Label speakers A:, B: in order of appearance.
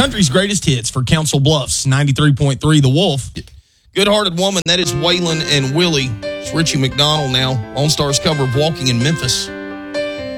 A: country's greatest hits for Council Bluffs, 93.3 The Wolf.
B: Good-Hearted Woman, that is Waylon and Willie. It's Richie McDonald now, on Stars cover of Walking in Memphis.